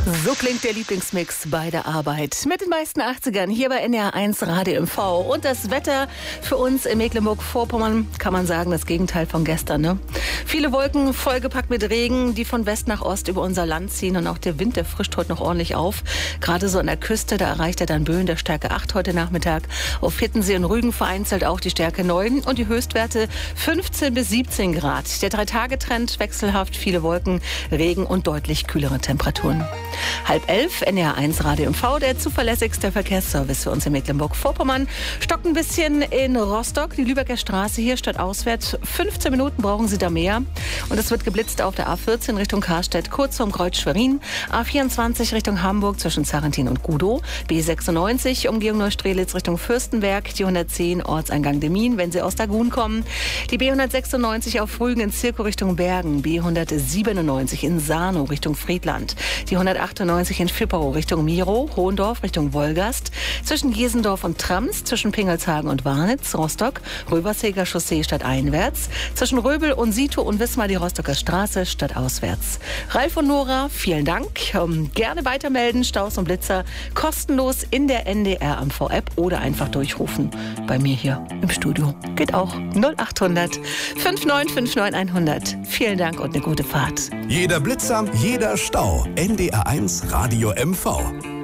So klingt der Lieblingsmix bei der Arbeit. Mit den meisten 80ern hier bei NDR1 Radio MV. Und das Wetter für uns in Mecklenburg-Vorpommern, kann man sagen, das Gegenteil von gestern. Ne? Viele Wolken, vollgepackt mit Regen, die von West nach Ost über unser Land ziehen. Und auch der Wind, der frischt heute noch ordentlich auf. Gerade so an der Küste, da erreicht er dann Böen der Stärke 8 heute Nachmittag. Auf Hittensee und Rügen vereinzelt auch die Stärke 9. Und die Höchstwerte 15 bis 17 Grad. Der 3-Tage-Trend wechselhaft, viele Wolken, Regen und deutlich kühlere Temperaturen. 10:30, NDR1 Radio MV, der zuverlässigste Verkehrsservice für uns in Mecklenburg-Vorpommern. Stockt ein bisschen in Rostock, die Lübecker Straße hier stadtauswärts. 15 Minuten brauchen Sie da mehr. Und es wird geblitzt auf der A14 Richtung Karstedt, kurz vorm Kreuz Schwerin. A24 Richtung Hamburg zwischen Zarentin und Gudow. B96 Umgehung Neustrelitz Richtung Fürstenberg. Die 110 Ortseingang Demmin, wenn Sie aus Dagun kommen. Die B196 auf Rügen in Zirkow Richtung Bergen. B197 in Sarnow Richtung Friedland. Die 198 in Fippau Richtung Miro, Hohendorf Richtung Wolgast, zwischen Jesendorf und Trams, zwischen Pingelshagen und Warnitz, Rostock, Röberseger Chaussee stadteinwärts, zwischen Röbel und Sito und Wismar die Rostocker Straße stadtauswärts. Ralf und Nora, vielen Dank. Gerne weitermelden, Staus und Blitzer, kostenlos in der NDR MV-App oder einfach durchrufen. Bei mir hier im Studio. Geht auch 0800 5959 100. Vielen Dank und eine gute Fahrt. Jeder Blitzer, jeder Stau. NDR1 Radio MV.